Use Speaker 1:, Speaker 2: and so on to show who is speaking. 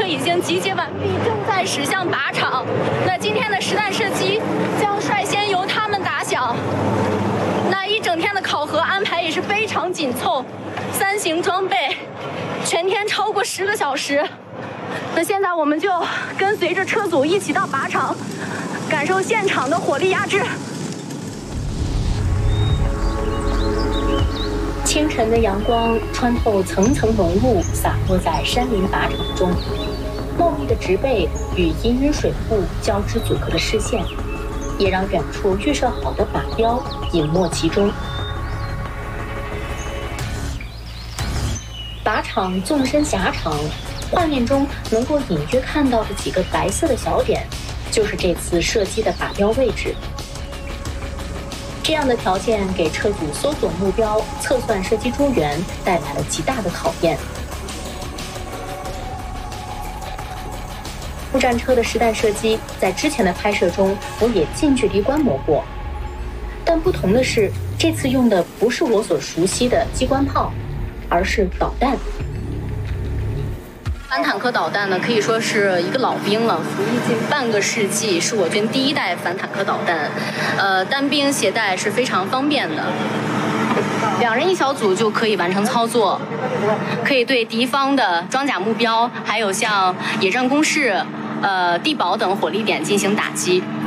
Speaker 1: 已经集结完毕，正在驶向靶场。那今天的实弹射击将率先由他们打响。那一整天的考核安排也是非常紧凑，3型装备，全天超过10个小时。那现在我们就跟随着车组一起到靶场，感受现场的火力压制。
Speaker 2: 清晨的阳光穿透层层浓雾，洒落在山林靶场中，茂密的植被与氤氲水雾交织阻隔的视线，也让远处预设好的靶标隐没其中。靶场纵深狭长，画面中能够隐约看到的几个白色的小点，就是这次射击的靶标位置。这样的条件给车组搜索目标、测算射击诸元带来了极大的考验。步战车的实弹射击，在之前的拍摄中我也近距离观摩过，但不同的是，这次用的不是我所熟悉的机关炮，而是导弹。
Speaker 1: 反坦克导弹呢，可以说是一个老兵了，服役近半个世纪，是我军第1代反坦克导弹。单兵携带是非常方便的，2人1小组就可以完成操作，可以对敌方的装甲目标，还有像野战工事、地堡等火力点进行打击。